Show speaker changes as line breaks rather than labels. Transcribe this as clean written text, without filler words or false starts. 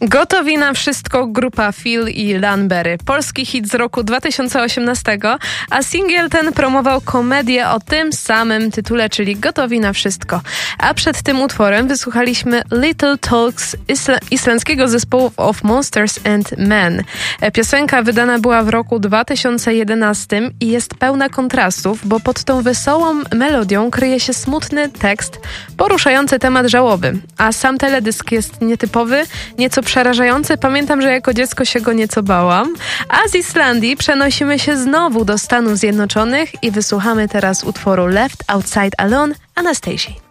Gotowi na wszystko grupa Phil i Lanberry. Polski hit z roku 2018, a singiel ten promował komedię o tym samym tytule, czyli Gotowi na wszystko. A przed tym utworem wysłuchaliśmy Little Talks islandzkiego zespołu Of Monsters and Men. Piosenka wydana była w roku 2011 i jest pełna kontrastów, bo pod tą wesołą melodią kryje się smutny tekst poruszający temat żałoby. A sam teledysk jest nietypowy, nieco przerażający. Pamiętam, że jako dziecko się go nieco bałam. A z Islandii przenosimy się znowu do Stanów Zjednoczonych i wysłuchamy teraz utworu Left Outside Alone Anastasia.